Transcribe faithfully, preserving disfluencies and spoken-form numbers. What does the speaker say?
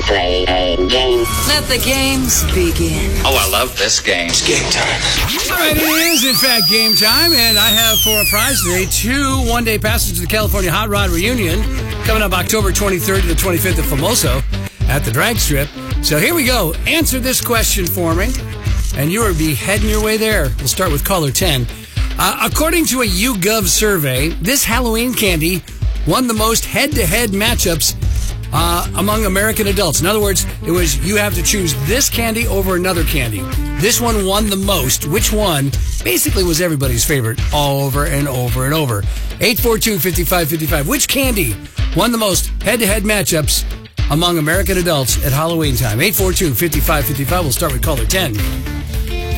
play a game. Let the games begin. Oh, I love this game. It's game time. All right, it is, in fact, game time, and I have for a prize today two one-day passes to the California Hot Rod Reunion coming up October twenty-third to the twenty-fifth at Famoso at the Drag Strip. So here we go. Answer this question for me, and you will be heading your way there. We'll start with caller ten. Uh, according to a YouGov survey, this Halloween candy won the most head-to-head matchups uh, among American adults. In other words, it was you have to choose this candy over another candy. This one won the most. Which one basically was everybody's favorite all over and over and over? eight four two, five five five five. Which candy won the most head-to-head matchups among American adults at Halloween time? eight four two, five five five five. We'll start with caller ten.